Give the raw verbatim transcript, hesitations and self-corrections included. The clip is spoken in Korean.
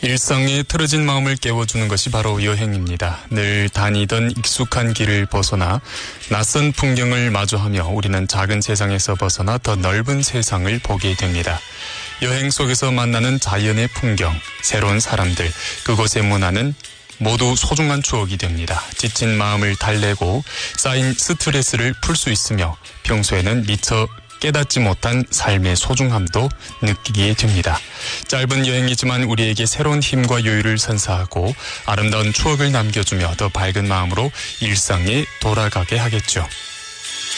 일상의 틀어진 마음을 깨워주는 것이 바로 여행입니다. 늘 다니던 익숙한 길을 벗어나 낯선 풍경을 마주하며 우리는 작은 세상에서 벗어나 더 넓은 세상을 보게 됩니다. 여행 속에서 만나는 자연의 풍경, 새로운 사람들, 그곳의 문화는 모두 소중한 추억이 됩니다. 지친 마음을 달래고 쌓인 스트레스를 풀 수 있으며 평소에는 미처 깨닫지 못한 삶의 소중함도 느끼게 됩니다. 짧은 여행이지만 우리에게 새로운 힘과 여유를 선사하고 아름다운 추억을 남겨주며 더 밝은 마음으로 일상에 돌아가게 하겠죠.